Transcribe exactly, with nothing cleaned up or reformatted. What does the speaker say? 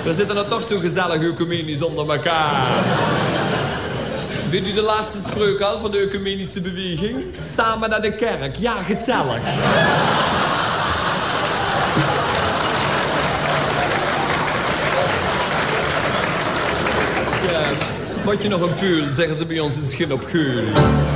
We zitten er toch zo gezellig ecumenisch onder elkaar. Weet u de laatste spreuk al van de ecumenische beweging? Samen naar de kerk. Ja, gezellig. Ja, moet je nog een puul, zeggen ze bij ons in Schin op Geul.